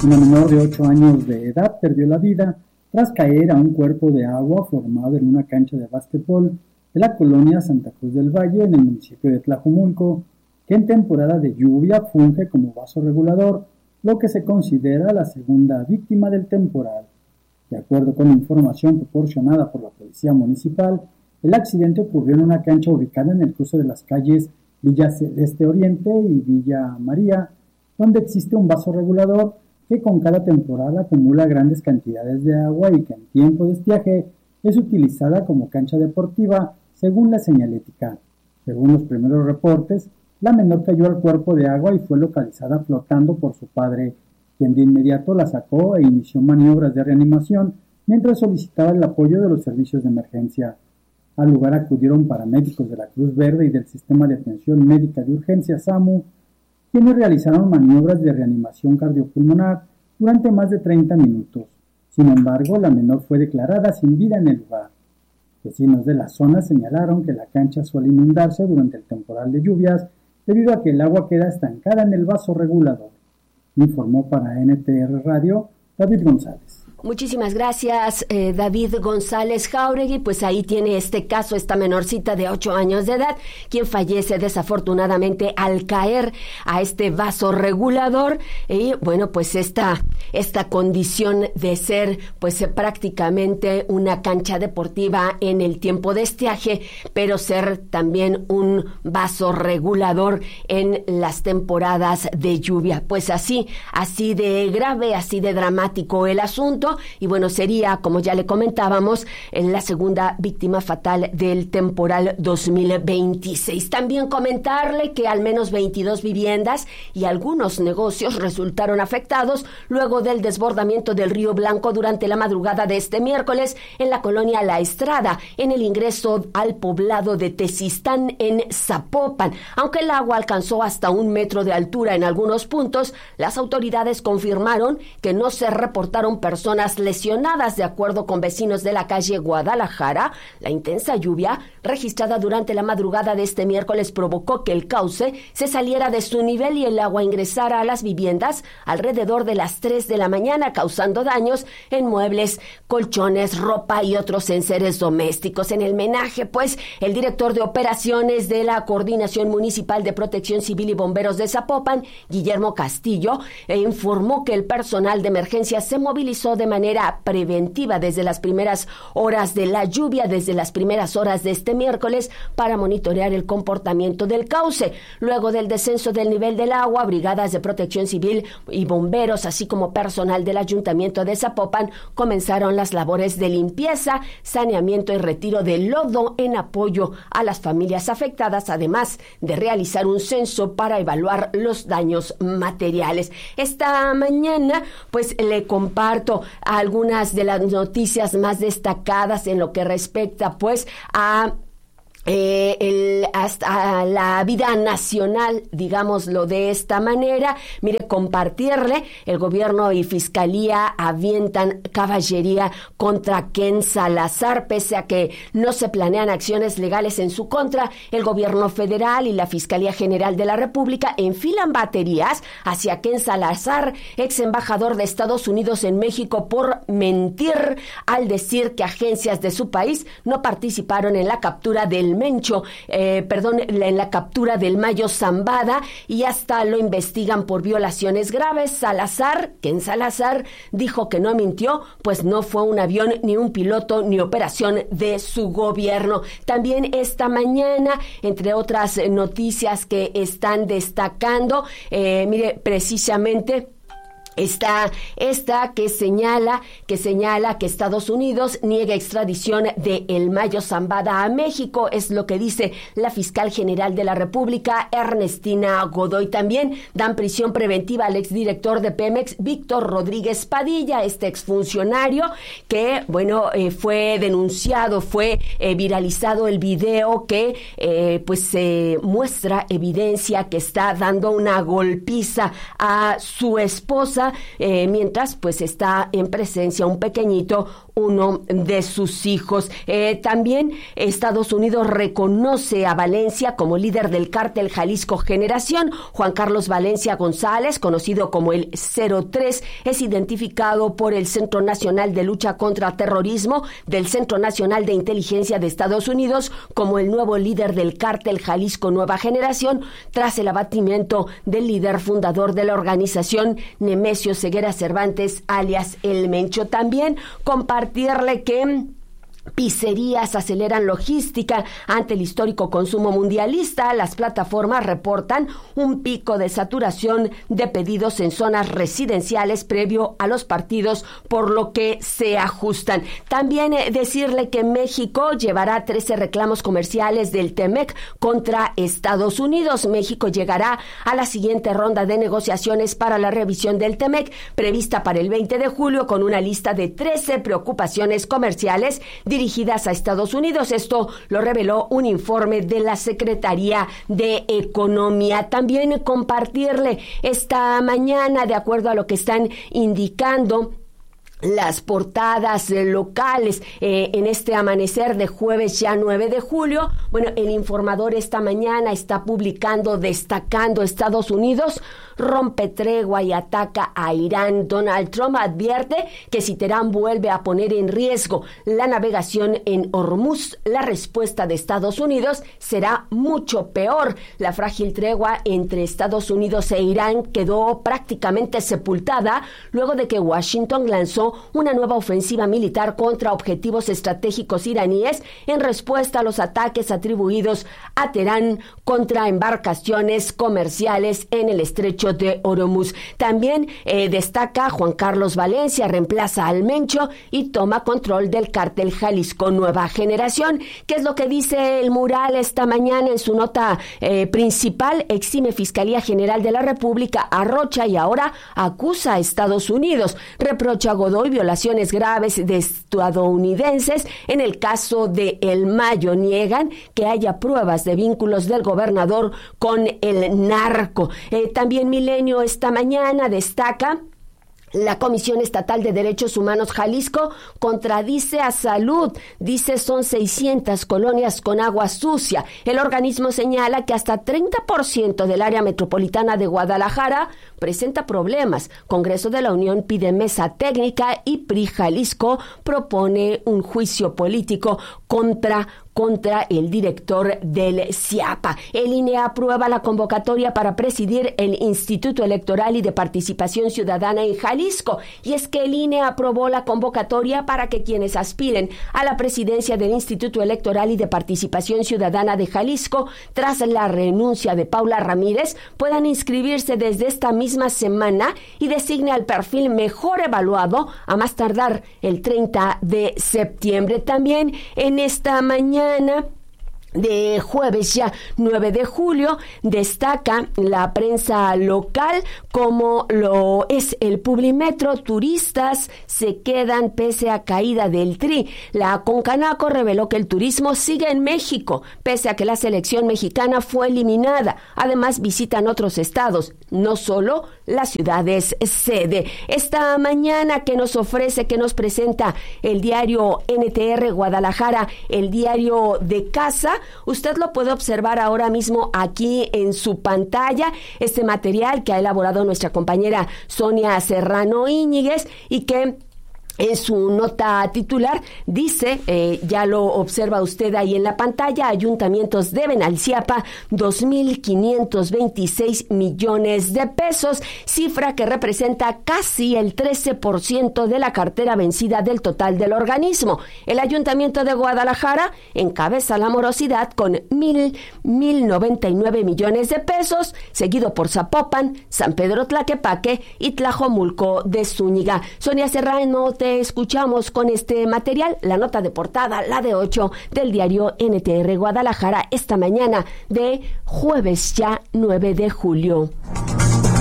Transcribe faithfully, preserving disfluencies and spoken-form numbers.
Una menor de ocho años de edad perdió la vida tras caer a un cuerpo de agua formado en una cancha de básquetbol de la colonia Santa Cruz del Valle en el municipio de Tlajomulco, que en temporada de lluvia funge como vaso regulador, lo que se considera la segunda víctima del temporal. De acuerdo con información proporcionada por la Policía Municipal, el accidente ocurrió en una cancha ubicada en el cruce de las calles Villa Celeste Oriente y Villa María, donde existe un vaso regulador que con cada temporada acumula grandes cantidades de agua y que en tiempo de estiaje es utilizada como cancha deportiva, según la señalética. Según los primeros reportes, la menor cayó al cuerpo de agua y fue localizada flotando por su padre, quien de inmediato la sacó e inició maniobras de reanimación mientras solicitaba el apoyo de los servicios de emergencia. Al lugar acudieron paramédicos de la Cruz Verde y del Sistema de Atención Médica de Urgencia SAMU, quienes realizaron maniobras de reanimación cardiopulmonar durante más de treinta minutos. Sin embargo, la menor fue declarada sin vida en el lugar. Vecinos de la zona señalaron que la cancha suele inundarse durante el temporal de lluvias debido a que el agua queda estancada en el vaso regulador. Informó para N T R Radio David González. Muchísimas gracias, eh, David González Jáuregui. Pues ahí tiene este caso, esta menorcita de ocho años de edad, quien fallece desafortunadamente al caer a este vaso regulador. Y bueno, pues esta, esta condición de ser pues prácticamente una cancha deportiva en el tiempo de estiaje, pero ser también un vaso regulador en las temporadas de lluvia. Pues así, así de grave, así de dramático el asunto. Y bueno, sería, como ya le comentábamos, la segunda víctima fatal del temporal dos mil veintiséis. También comentarle que al menos veintidós viviendas y algunos negocios resultaron afectados luego del desbordamiento del río Blanco durante la madrugada de este miércoles en la colonia La Estrada, en el ingreso al poblado de Tezistán en Zapopan. Aunque el agua alcanzó hasta un metro de altura en algunos puntos, las autoridades confirmaron que no se reportaron personas lesionadas. De acuerdo con vecinos de la calle Guadalajara, la intensa lluvia registrada durante la madrugada de este miércoles provocó que el cauce se saliera de su nivel y el agua ingresara a las viviendas alrededor de las tres de la mañana, causando daños en muebles, colchones, ropa y otros enseres domésticos. En el menaje, pues, el director de operaciones de la Coordinación Municipal de Protección Civil y Bomberos de Zapopan, Guillermo Castillo, informó que el personal de emergencia se movilizó de manera preventiva desde las primeras horas de la lluvia, desde las primeras horas de este miércoles, para monitorear el comportamiento del cauce. Luego del descenso del nivel del agua, brigadas de protección civil y bomberos, así como personal del Ayuntamiento de Zapopan, comenzaron las labores de limpieza, saneamiento y retiro de lodo en apoyo a las familias afectadas, además de realizar un censo para evaluar los daños materiales. Esta mañana, pues, le comparto algunas de las noticias más destacadas en lo que respecta pues a Eh, el, hasta la vida nacional, digámoslo de esta manera. Mire, compartirle, el gobierno y fiscalía avientan caballería contra Ken Salazar, pese a que no se planean acciones legales en su contra. El gobierno federal y la Fiscalía General de la República enfilan baterías hacia Ken Salazar, ex embajador de Estados Unidos en México, por mentir al decir que agencias de su país no participaron en la captura del Mencho, eh, perdón, en la captura del Mayo Zambada, y hasta lo investigan por violaciones graves. Salazar, Ken Salazar, dijo que no mintió, pues no fue un avión, ni un piloto, ni operación de su gobierno. También esta mañana, entre otras noticias que están destacando, eh, mire, precisamente Está esta que señala que señala que Estados Unidos niega extradición de El Mayo Zambada a México, es lo que dice la fiscal general de la República, Ernestina Godoy. También dan prisión preventiva al exdirector de Pemex, Víctor Rodríguez Padilla, este exfuncionario que, bueno, eh, fue denunciado, fue eh, viralizado el video que, eh, pues, eh, muestra evidencia que está dando una golpiza a su esposa, Eh, mientras pues está en presencia un pequeñito uno de sus hijos. Eh, también Estados Unidos reconoce a Valencia como líder del cártel Jalisco Generación. Juan Carlos Valencia González, conocido como el cero tres, es identificado por el Centro Nacional de Lucha contra Terrorismo del Centro Nacional de Inteligencia de Estados Unidos como el nuevo líder del cártel Jalisco Nueva Generación, tras el abatimiento del líder fundador de la organización, Nemesio Ceguera Cervantes, alias El Mencho. También compartirle que pizzerías aceleran logística ante el histórico consumo mundialista. Las plataformas reportan un pico de saturación de pedidos en zonas residenciales previo a los partidos, por lo que se ajustan. También eh, decirle que México llevará trece reclamos comerciales del T-M E C contra Estados Unidos. México llegará a la siguiente ronda de negociaciones para la revisión del T-M E C, prevista para el veinte de julio, con una lista de trece preocupaciones comerciales dirigidas a Estados Unidos. Esto lo reveló un informe de la Secretaría de Economía. También compartirle esta mañana, de acuerdo a lo que están indicando las portadas eh, locales eh, en este amanecer de jueves ya nueve de julio. Bueno, el Informador esta mañana está publicando, destacando: Estados Unidos rompe tregua y ataca a Irán. Donald Trump advierte que si Teherán vuelve a poner en riesgo la navegación en Hormuz, la respuesta de Estados Unidos será mucho peor. La frágil tregua entre Estados Unidos e Irán quedó prácticamente sepultada luego de que Washington lanzó una nueva ofensiva militar contra objetivos estratégicos iraníes en respuesta a los ataques atribuidos a Teherán contra embarcaciones comerciales en el estrecho de Hormuz. También eh, destaca: Juan Carlos Valencia reemplaza al Mencho y toma control del cártel Jalisco Nueva Generación. ¿Qué es lo que dice el mural esta mañana en su nota eh, principal? Exime Fiscalía General de la República a Rocha y ahora acusa a Estados Unidos. Reprocha a Godoy violaciones graves de estadounidenses en el caso de El Mayo. Niegan que haya pruebas de vínculos del gobernador con el narco. Eh, también Milenio esta mañana destaca: la Comisión Estatal de Derechos Humanos Jalisco contradice a Salud. Dice son seiscientas colonias con agua sucia. El organismo señala que hasta treinta por ciento del área metropolitana de Guadalajara presenta problemas. Congreso de la Unión pide mesa técnica y P R I Jalisco propone un juicio político contra contra el director del CIAPA. El I N E aprueba la convocatoria para presidir el Instituto Electoral y de Participación Ciudadana en Jalisco. Y es que el I N E aprobó la convocatoria para que quienes aspiren a la presidencia del Instituto Electoral y de Participación Ciudadana de Jalisco, tras la renuncia de Paula Ramírez, puedan inscribirse desde esta misma semana y designe al perfil mejor evaluado a más tardar el treinta de septiembre. También en esta mañana de jueves ya nueve de julio destaca la prensa local como lo es el Publimetro: turistas se quedan pese a caída del T R I. La Concanaco reveló que el turismo sigue en México pese a que la selección mexicana fue eliminada. Además visitan otros estados, no solo las ciudades sede. Esta mañana que nos ofrece, que nos presenta el diario N T R Guadalajara, el diario de casa. Usted lo puede observar ahora mismo aquí en su pantalla, este material que ha elaborado nuestra compañera Sonia Serrano Íñiguez y que en su nota titular dice, eh, ya lo observa usted ahí en la pantalla: ayuntamientos deben al CIAPA dos mil quinientos veintiséis millones de pesos, cifra que representa casi el trece por ciento de la cartera vencida del total del organismo. El Ayuntamiento de Guadalajara encabeza la morosidad con mil, mil noventa y nueve millones de pesos, seguido por Zapopan, San Pedro Tlaquepaque y Tlajomulco de Zúñiga. Sonia Serrano, te escuchamos con este material, la nota de portada, la de ocho del diario N T R Guadalajara, esta mañana de jueves ya nueve de julio.